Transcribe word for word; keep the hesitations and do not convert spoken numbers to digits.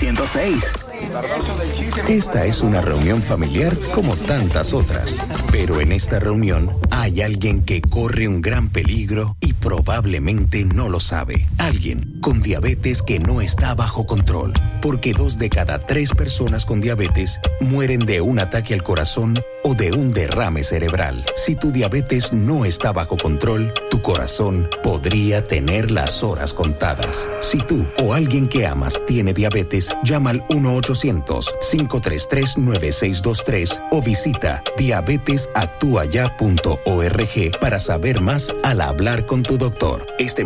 ciento seis. Esta es una reunión familiar como tantas otras, pero en esta reunión hay alguien que corre un gran peligro y probablemente no lo sabe. Alguien con diabetes que no está bajo control, porque dos de cada tres personas con diabetes mueren de un ataque al corazón o de un derrame cerebral. Si tu diabetes no está bajo control, tu corazón podría tener las horas contadas. Si tú o alguien que amas tiene diabetes, llama al uno ochocientos, cinco tres tres, nueve seis dos tres o visita diabetes actúa ya punto org para saber más al hablar con tu doctor. Este